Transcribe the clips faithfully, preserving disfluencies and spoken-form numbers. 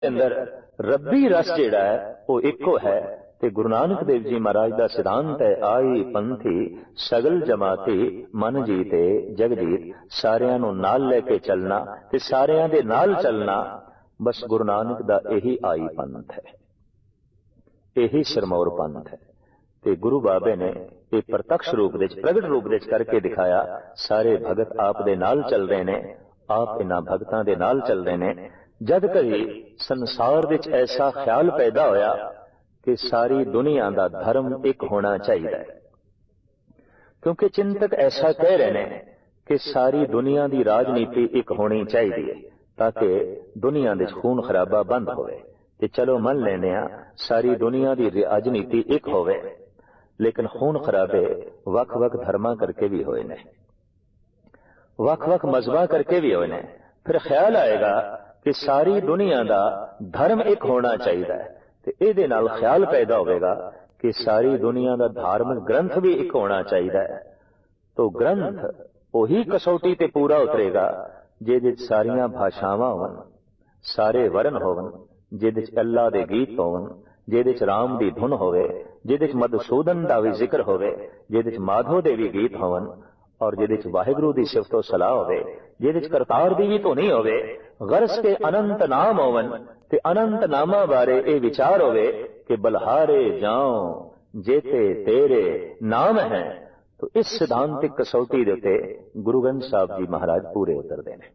अंदर रब्बी रस जिहड़ा है वो इको है। ते गुरु नानक देव जी महाराज का सिद्धांत है, आई पंथी सगल जमाती मन जीते जगजीत, सारियां नूं नाल लेके चलना ते सारियां दे नाल चलना, बस गुरु नानक दा यही आई पंथ है, यही सिरमौर पंथ है। ते गुरु बाबे ने ये प्रत्यक्ष रूप दे प्रगट रूप दे करके दिखाया। सारे भगत आप दे नाल चल रहे ने, आप इन्हां भगतां दे नाल चल रहे ने। जद कभी संसार विच ऐसा ख्याल पैदा होया कि सारी दुनिया का धर्म एक होना चाहिए, क्योंकि चिंतक ऐसा कह रहे हैं कि सारी दुनिया की राजनीति एक होनी चाहिए ताकि दुनिया के खून खराबा बंद होवे। ते चलो मन लेने सारी दुनिया की राजनीति एक होवे, लेकिन खून खराबे वख वख धर्मा करके भी होए ने, वख वख मजहबा करके भी होए ने। फिर ख्याल आएगा कि सारी दुनिया का धर्म एक होना चाहिए, ते इहदे नाल ख्याल पैदा होगा कि सारी दुनिया का धार्मिक ग्रंथ भी एक होना चाहिए। तो ग्रंथ वही कसौटी ते पूरा उतरेगा जिहदे सारियां भाषावां होवन, सारे वर्ण होवन, जिहदे अल्लाह दे गीत होवन, जिहदे राम दी धुन होवे, जिहदे मधुसूदन दा भी जिक्र होवे, जिहदे माधो दे भी गीत होवन, और जिहदे वाहिगुरू दी सिफतो सलाह होवे, जिहदे करतार दी भी धुनी होवे, गरज के अनंत नाम होवन ते अनंत नामा बारे ए विचार होवे कि बलहारे जाओ जेते तेरे नाम है। तो इस सिद्धांतिक कसौटी दे उत्ते गुरु ग्रंथ साहब जी महाराज पूरे उतरदे ने।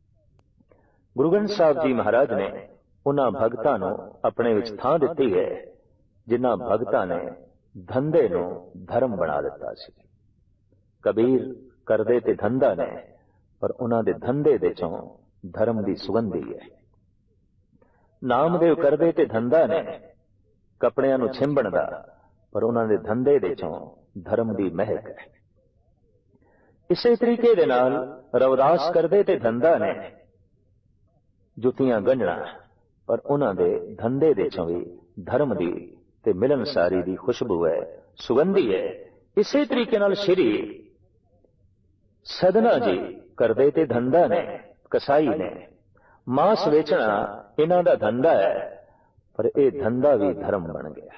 गुरु ग्रंथ साहब जी महाराज ने उन्हां भगतां नूं अपने विच थां दित्ती है जिन्हां भगतां ने धंधे नूं धर्म बना दिता सी। कबीर करदे ते धंधा ने, पर उन्हां दे धंधे दे चों धर्म दी सुगंधी है। नामदेव करदे ते धंधा ने कपड़ियां नूं छिंबण दा, पर उन्हां दे धंधे दे चों धर्म दी महक है। इसे तरीके दे नाल रविदास करदे ते धंधा ने जुतियां गंढणा, पर उन्हां दे धंधे दे चों भी धर्म दी ते मिलनसारी दी खुशबू है, सुगंधी है। इसे तरीके नाल श्री सदना जी करदे ते धंधा ने, कसाई ने मांस वेचना इन्हां दा धंधा है, पर यह धंधा भी धर्म बन गया।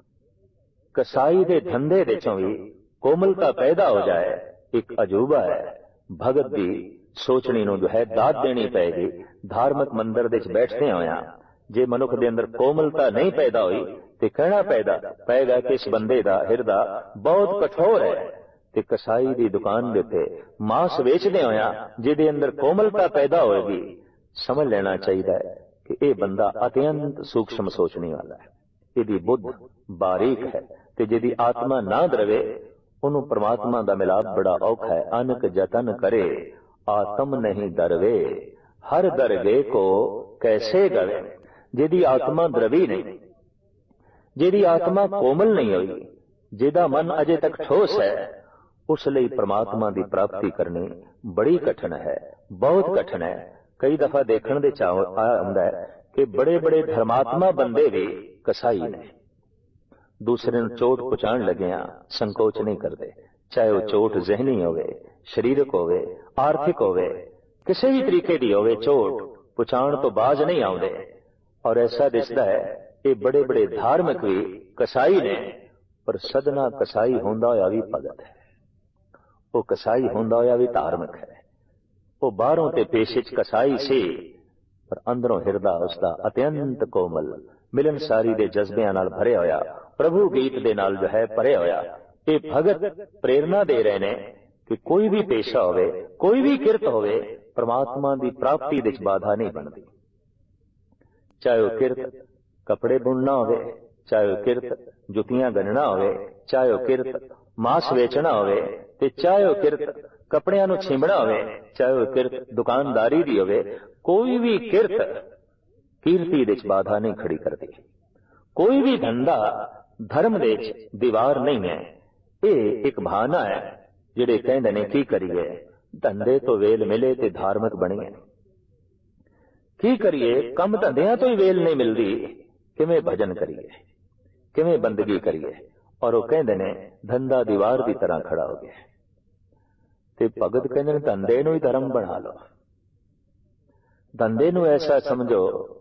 कसाई दे धंधे दे चों भी कोमलता पैदा हो जाए एक अजूबा है। भगत भी सोचनी नूं जो है दाद देनी पैगी। धार्मिक मंदिर दे च बैठदे होया जे मनुख दे अंदर कोमलता नहीं पैदा हुई ते कहना पैदा पैगा कि इस बंदे दा हिरदा बहुत कठोर है। ते कसाई दी दुकान दे उत्ते मांस वेचदे होया जिहदे अंदर कोमलता पैदा होएगी, समझ लेना चाहिए कि यह बंदा अत्यंत सूक्ष्म सोचने वाला है, इहदी बुद्ध बारीक है। ते जिहदी आत्मा ना द्रवे उन्होंने परमात्मा का मिलाप बड़ा औखा है। अनक जतन करे आत्म नहीं दरवे, हर दरगे को कैसे गवे। जिहदी आत्मा द्रवी नहीं, जिहदी आत्मा कोमल नहीं हुई, जिहदा मन अजे तक ठोस है, उस लिए परमात्मा की प्राप्ति करनी बड़ी कठिन है, बहुत कठिन है। कई दफा देखने दे चाह आंदा है कि बड़े बड़े धर्मात्मा बंदे भी कसाई ने, दूसरे नूं चोट पहुंचाण लगिया संकोच नहीं करते, चाहे वह चोट जहनी होवे, शरीरक होवे, आर्थिक होवे, किसी भी तरीके की होवे, चोट पहुंचाण तो बाज नहीं आउंदे। और ऐसा दिसदा है ये बड़े बड़े धार्मिक भी कसाई ने, पर सदना कसाई होंदा होया भी भगत है, वो कसाई होंदा होया भी धार्मिक है। वो बाहरों ते पेशे च कसाई सी, पर अंदरों हिरदा उसका अत्यंत कोमल मिलनसारी दे जज्बियां नाल भरे होया, प्रभु गीत दे नाल जो है भरे होया। ये भगत प्रेरणा दे रहे ने कि कोई भी पेशा होवे, कोई भी किरत होवे, परमात्मा की प्राप्ति दे बाधा नहीं बनती। चाहे वह किरत कपड़े बुनना होवे, चाहे वह किरत जुतियां गणना होवे, चाहे वह किरत मांस वेचना होवे, ते चाहे वह किरत कपड़ियां नूं छिंबना होवे, चाहे वह किरत दुकानदारी दी होवे, कोई भी किरत कीर्ति दे बाधा नहीं खड़ी करती। कोई भी धंधा धर्म दे दीवार नहीं है। ये एक बहाना है जिहड़े कहंदे ने की करिए, धंधे तो वेल मिले ते धार्मिक बणीए। की करिए, कम धंधियां तो ही वेल नहीं मिलती, किवें भजन करिए, किवें बंदगी करिए। और वो कहंदे ने धंधा दीवार की तरह खड़ा हो गया। ते भगत कहंदे ने धंधे नूं ही धर्म बना लो, धंधे नूं ऐसा समझो